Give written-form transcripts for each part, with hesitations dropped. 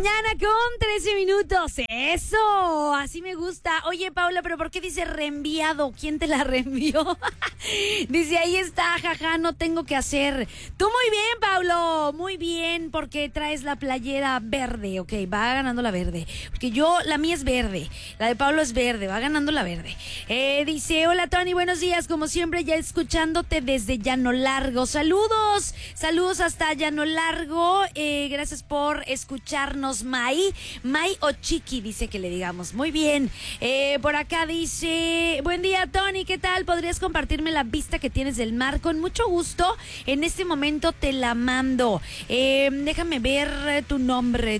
mañana con 13 minutos. Eso, así me gusta. Oye, Paula, ¿pero por qué dice reenviado? ¿Quién te la reenvió? Dice, ahí está, jaja, no tengo que hacer. Tú muy bien, Paulo, muy bien, porque traes la playera verde. Ok, va ganando la verde. Porque la mía es verde. La de Paulo es verde, va ganando la verde. Dice, hola, Tony, buenos días. Como siempre, ya escuchándote desde Llano Largo. Saludos hasta Llano Largo. Gracias por escucharnos, May o Chiqui, dice que le digamos. Muy bien. Por acá dice, buen día, Tony, ¿qué tal? ¿Podrías compartirme la vista que tienes del mar? Con mucho gusto. En este momento te la mando. Déjame ver tu nombre.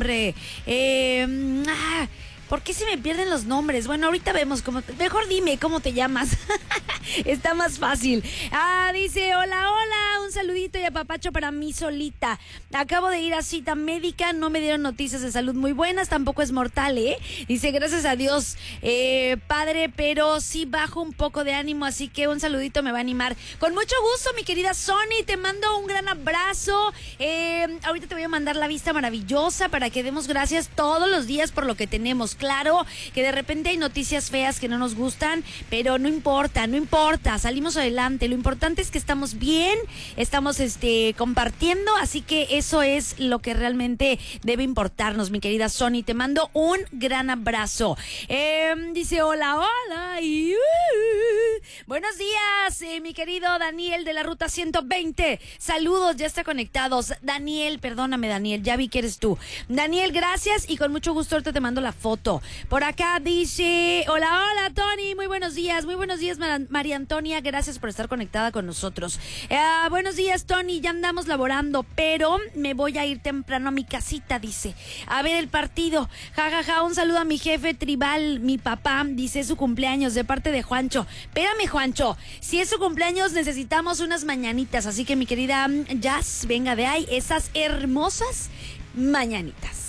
¿Por qué se me pierden los nombres? Bueno, ahorita vemos mejor dime cómo te llamas. Está más fácil. Dice, hola, un saludito y apapacho para mí solita. Acabo de ir a cita médica, no me dieron noticias de salud muy buenas, tampoco es mortal, Dice, gracias a Dios, padre, pero sí bajo un poco de ánimo, así que un saludito me va a animar. Con mucho gusto, mi querida Sony, te mando un gran abrazo. Ahorita te voy a mandar la vista maravillosa para que demos gracias todos los días por lo que tenemos. Claro que de repente hay noticias feas que no nos gustan, pero no importa, salimos adelante. Lo importante es que estamos bien, estamos compartiendo, así que eso es lo que realmente debe importarnos, mi querida Sony. Te mando un gran abrazo. Dice, hola, y buenos días, mi querido Daniel de la Ruta 120. Saludos, ya está conectados. Daniel, perdóname, Daniel, ya vi que eres tú. Daniel, gracias y con mucho gusto ahorita te mando la foto. Por acá dice, hola, Tony, muy buenos días, María Antonia, gracias por estar conectada con nosotros. Buenos días, Tony, ya andamos laborando, pero me voy a ir temprano a mi casita, dice, a ver el partido. Jajaja, un saludo a mi jefe tribal, mi papá, dice, es su cumpleaños de parte de Juancho. Espérame, Juancho, si es su cumpleaños necesitamos unas mañanitas, así que mi querida Jazz, venga de ahí esas hermosas mañanitas.